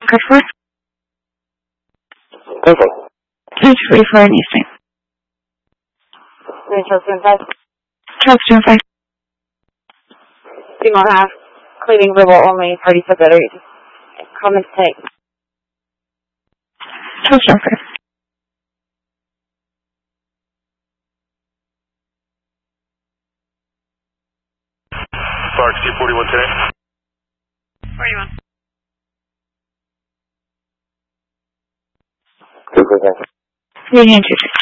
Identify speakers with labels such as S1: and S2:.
S1: Code 4?
S2: Code 4.
S1: 244 in Eastern.
S3: Charles 5.
S1: Charles 5.
S3: Do not have cleaning verbal only, party for better. Comments take.
S1: Charles 5.
S4: Clark, C41 today.
S1: 41.
S2: 245.
S1: Union 2.